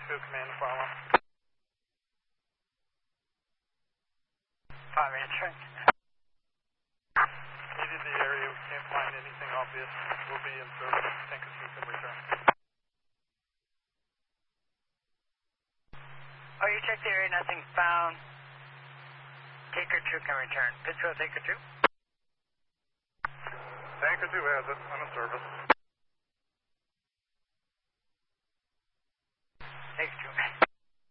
Field Command to follow. Answering. Needed the area, we can't find anything obvious. We'll be in service. Tanker 2 can return. Oh, you checked the area, nothing found. Tanker 2 can return. Pittsfield, Tanker 2. Tanker 2 has it. I'm in service.